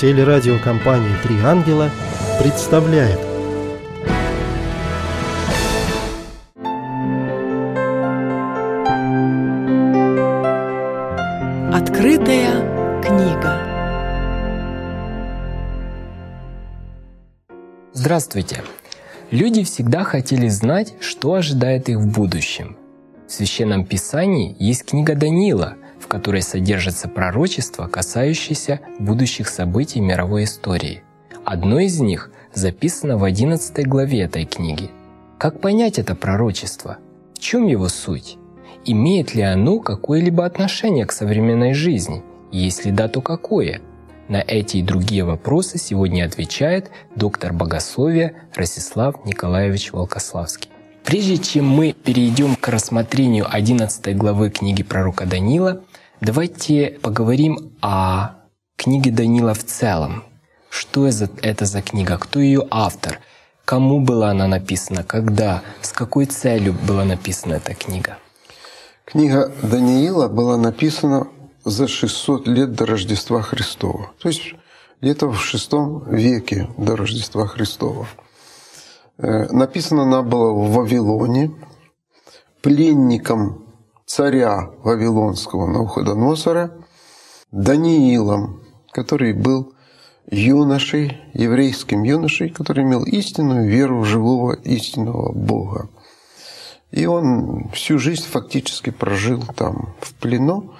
Телерадиокомпания «Три ангела» представляет. Открытая книга. Здравствуйте! Люди всегда хотели знать, что ожидает их в будущем. В Священном Писании есть книга Даниила, в которой содержатся пророчества, касающиеся будущих событий мировой истории. Одно из них записано в 11 главе этой книги. Как понять это пророчество? В чем его суть? Имеет ли оно какое-либо отношение к современной жизни? И если да, то какое? На эти и другие вопросы сегодня отвечает доктор богословия Ростислав Николаевич Волкославский. Прежде чем мы перейдем к рассмотрению 11 главы книги пророка Даниила, давайте поговорим о книге Даниила в целом. Что это за книга? Кто ее автор? Кому была она написана? Когда? С какой целью была написана эта книга? Книга Даниила была написана за 600 лет до Рождества Христова. То есть где-то в VI веке до Рождества Христова. Написана она была в Вавилоне пленником царя Вавилонского Навуходоносора Даниилом, который был юношей, еврейским юношей, который имел истинную веру в живого истинного Бога. И он всю жизнь фактически прожил там в плену.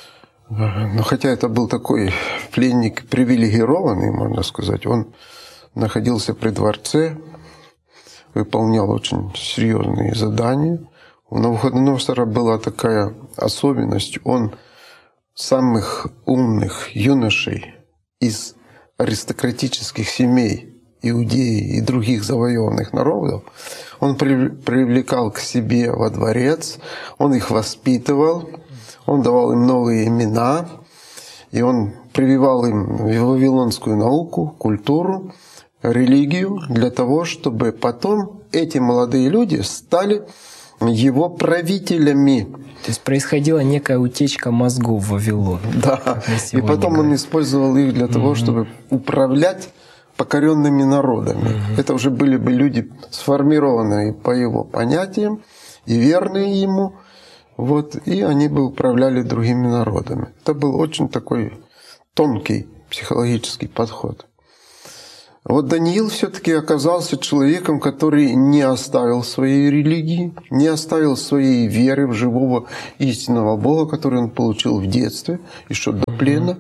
Но хотя это был такой пленник привилегированный, можно сказать, он находился при дворце, выполнял очень серьезные задания. У Навуходоносора была такая особенность, он самых умных юношей из аристократических семей Иудеи и других завоеванных народов, он привлекал к себе во дворец, он их воспитывал, он давал им новые имена, и он прививал им вавилонскую науку, культуру, религию для того, чтобы потом эти молодые люди стали его правителями. То есть происходила некая утечка мозгов в Вавилон. Да, и потом он использовал их для того, чтобы управлять покоренными народами. Это уже были бы люди, сформированные по его понятиям и верные ему, вот, и они бы управляли другими народами. Это был очень такой тонкий психологический подход. Вот Даниил все-таки оказался человеком, который не оставил своей религии, не оставил своей веры в живого истинного Бога, который он получил в детстве, еще до плена.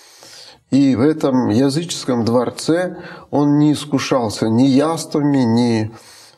И в этом языческом дворце он не искушался ни яствами, ни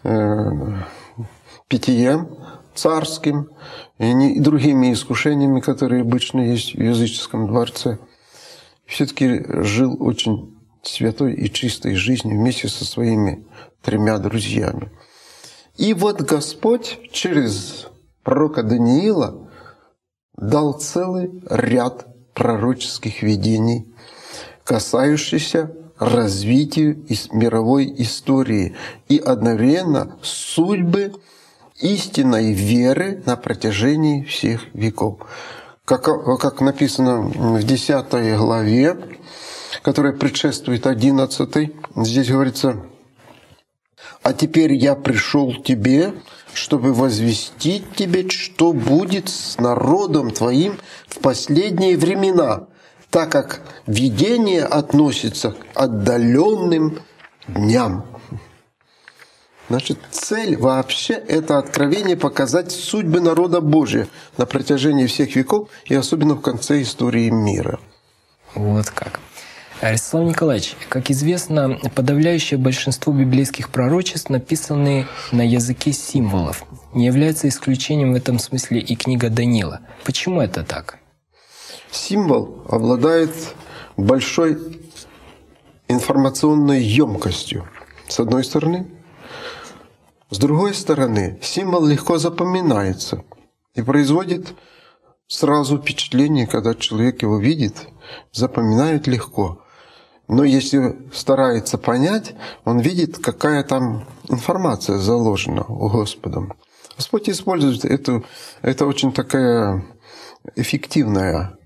питьем царским, и другими искушениями, которые обычно есть в языческом дворце. Все-таки жил очень святой и чистой жизнью вместе со своими 3 друзьями. И вот Господь через пророка Даниила дал целый ряд пророческих видений, касающихся развития мировой истории и одновременно судьбы истинной веры на протяжении всех веков. Как написано в 10 главе, которая предшествует 11, здесь говорится: «А теперь я пришел к тебе, чтобы возвестить тебе, что будет с народом твоим в последние времена, так как видение относится к отдаленным дням». Значит, цель вообще – это откровение показать судьбы народа Божия на протяжении всех веков и особенно в конце истории мира. Вот как. Ростислав Николаевич, как известно, подавляющее большинство библейских пророчеств написаны на языке символов. Не является исключением в этом смысле и книга Даниила. Почему это так? Символ обладает большой информационной емкостью, с одной стороны. С другой стороны, символ легко запоминается и производит сразу впечатление, когда человек его видит, запоминает легко. Но если старается понять, он видит, какая там информация заложена у Господа. Господь использует это очень такая эффективная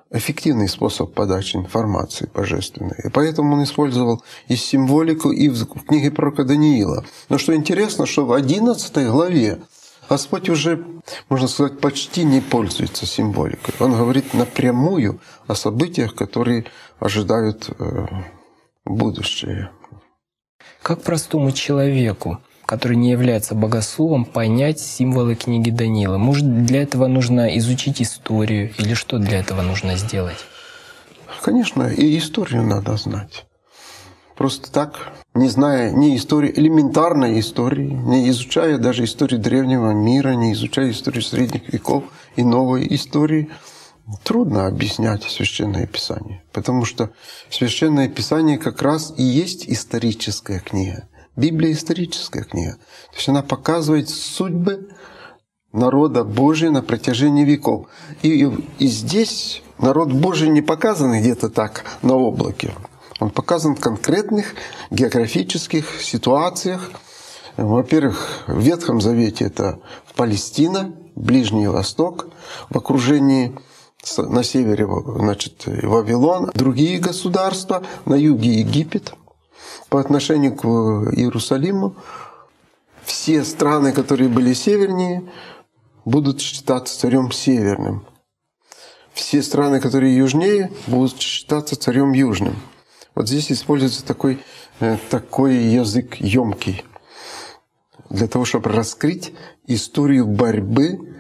эффективный способ подачи информации божественной. И поэтому он использовал и символику, и в книге пророка Даниила. Но что интересно, что в 11 главе Господь уже, можно сказать, почти не пользуется символикой. Он говорит напрямую о событиях, которые ожидают будущее. Как простому человеку, который не является богословом, понять символы книги Даниила? Может, для этого нужно изучить историю или что для этого нужно сделать? Конечно, и историю надо знать. Просто так, не зная ни истории, элементарной истории, не изучая даже историю древнего мира, не изучая историю средних веков и новой истории, трудно объяснять Священное Писание. Потому что Священное Писание как раз и есть историческая книга. Библия — историческая книга. То есть она показывает судьбы народа Божия на протяжении веков. И здесь народ Божий не показан где-то так на облаке. Он показан в конкретных географических ситуациях. Во-первых, в Ветхом Завете это Палестина, Ближний Восток, в окружении на севере, значит, Вавилон, другие государства, на юге Египет. По отношению к Иерусалиму все страны, которые были севернее, будут считаться царем северным. Все страны, которые южнее, будут считаться царем южным. Вот здесь используется такой язык емкий для того, чтобы раскрыть историю борьбы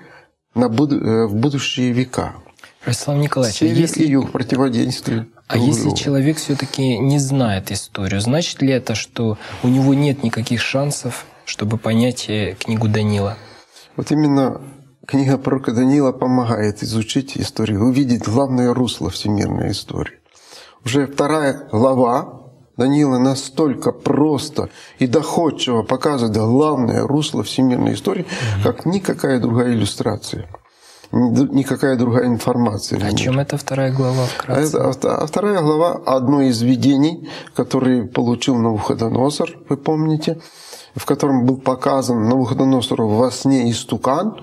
в будущие века. Ростислав Николаевич, Север и юг противодействуют. А если человек все-таки не знает историю, значит ли это, что у него нет никаких шансов, чтобы понять книгу Даниила? Вот именно книга пророка Даниила помогает изучить историю, увидеть главное русло всемирной истории. Уже 2 глава Даниила настолько просто и доходчиво показывает главное русло всемирной истории, как никакая другая иллюстрация, никакая другая информация. О чем это 2 глава вкратце? 2 глава – одно из видений, которые получил Навуходоносор, вы помните, в котором был показан Навуходоносору во сне истукан,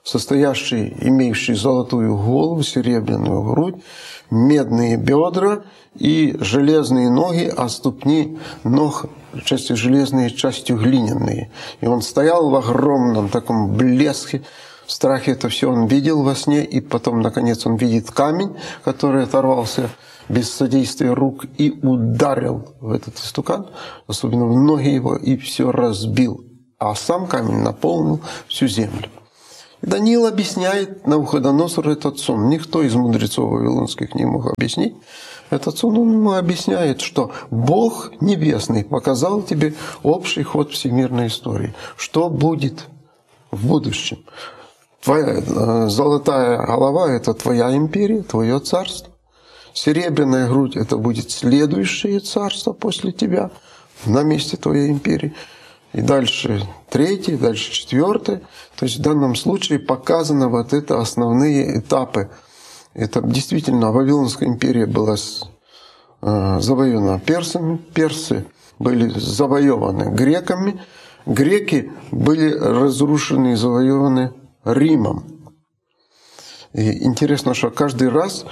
имеющий золотую голову, серебряную грудь, медные бедра и железные ноги, а ступни ног частью железные, частью глиняные. И он стоял в огромном таком блеске, в страхе это все он видел во сне, и потом, наконец, он видит камень, который оторвался без содействия рук и ударил в этот истукан, особенно в ноги его, и все разбил. А сам камень наполнил всю землю. И Даниил объясняет Навуходоносору этот сон. Никто из мудрецов вавилонских не мог объяснить этот сон. Он ему объясняет, что Бог Небесный показал тебе общий ход всемирной истории. Что будет в будущем? Твоя золотая голова – это твоя империя, твое царство. Серебряная грудь – это будет следующее царство после тебя на месте твоей империи. И дальше 3, дальше 4. То есть в данном случае показаны вот это основные этапы. Это действительно Вавилонская империя была завоевана персами, персы были завоеваны греками, греки были разрушены и завоеваны Римом. И интересно, что каждый раз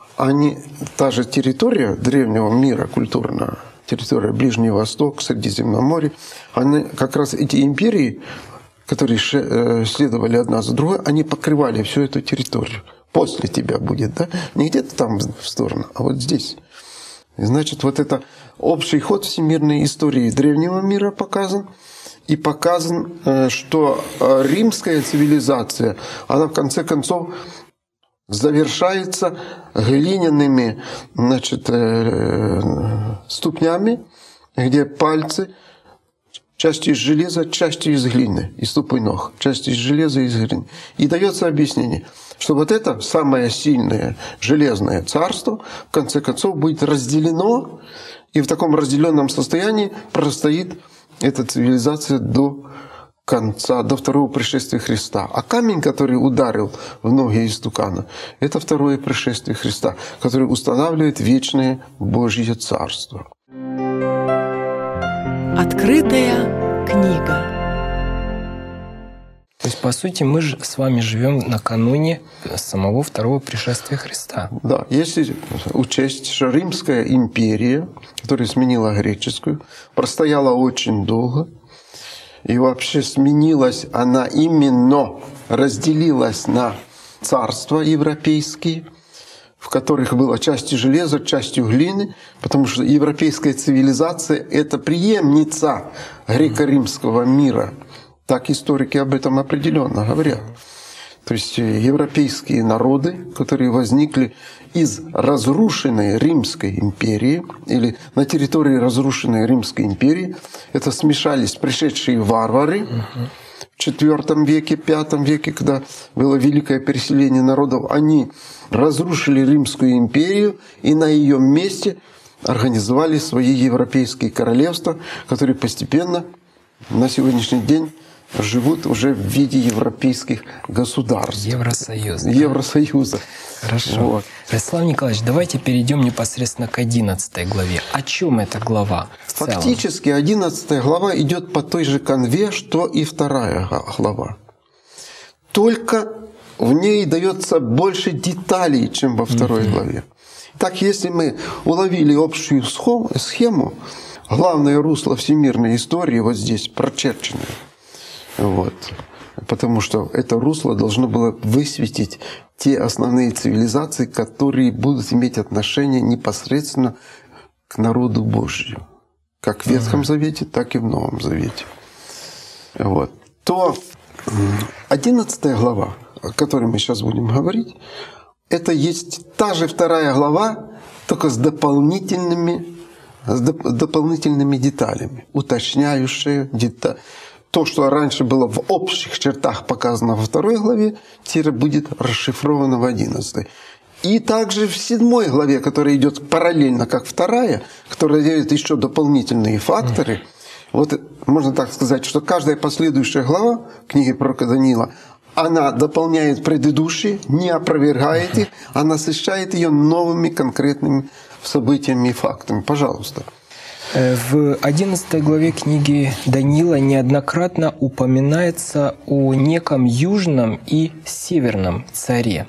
та же территория древнего мира культурная, территория Ближний Восток, Средиземноморье, как раз эти империи, которые следовали одна за другой, они покрывали всю эту территорию. После тебя будет, да? Не где-то там в сторону, а вот здесь. И значит, вот это общий ход всемирной истории древнего мира показан. И показан, что римская цивилизация, она в конце концов завершается глиняными, значит, ступнями, где пальцы частью из железа, частью из глины, и ступы ног, частью из железа и из глины. И дается объяснение, что вот это самое сильное железное царство в конце концов будет разделено, и в таком разделенном состоянии простоит эта цивилизация до конца, до второго пришествия Христа. А камень, который ударил в ноги истукана, это второе пришествие Христа, который устанавливает вечное Божье Царство. Открытая книга. То есть, по сути, мы же с вами живем накануне самого второго пришествия Христа. Да, если учесть, что Римская империя, которая сменила греческую, простояла очень долго, и вообще сменилась она именно, разделилась на царства европейские, в которых было частью железа, частью глины, потому что европейская цивилизация – это преемница греко-римского мира. Так историки об этом определенно говорят. То есть европейские народы, которые возникли из разрушенной Римской империи или на территории разрушенной Римской империи, это смешались пришедшие варвары в IV веке, V веке, когда было великое переселение народов, они разрушили Римскую империю и на ее месте организовали свои европейские королевства, которые постепенно на сегодняшний день живут уже в виде европейских государств. Евросоюза. Евросоюза. Хорошо. Вот. Ростислав Николаевич, давайте перейдем непосредственно к 11 главе. О чем эта глава в целом? Фактически 11 глава идет по той же канве, что и 2 глава. Только в ней дается больше деталей, чем во 2 главе. Так, если мы уловили общую схему, главное русло всемирной истории вот здесь прочерчено. Вот. Потому что это русло должно было высветить те основные цивилизации, которые будут иметь отношение непосредственно к народу Божию. Как в Ветхом Завете, так и в Новом Завете. Вот. То 11 глава, о которой мы сейчас будем говорить, это есть та же 2 глава, только с дополнительными деталями, уточняющие детали. То, что раньше было в общих чертах показано во 2 главе, теперь будет расшифровано в 11. И также в 7 главе, которая идет параллельно, как 2, которая дает еще дополнительные факторы. Вот можно так сказать, что каждая последующая глава книги пророка Даниила, она дополняет предыдущие, не опровергает их, а насыщает ее новыми конкретными событиями и фактами. Пожалуйста. В 11 главе книги Даниила неоднократно упоминается о неком южном и северном царе.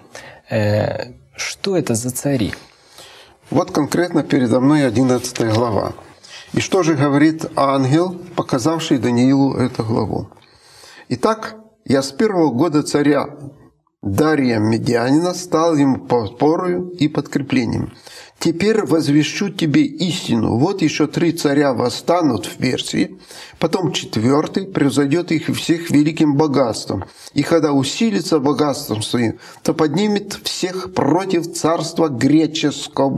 Что это за цари? Вот конкретно передо мной 11 глава. И что же говорит ангел, показавший Даниилу эту главу? «Итак, я с 1 года царя Дария Медианина стал ему подпорою и подкреплением. Теперь возвещу тебе истину. Вот еще 3 царя восстанут в Персии, потом 4 превзойдет их всех великим богатством. И когда усилится богатством своим, то поднимет всех против царства греческого».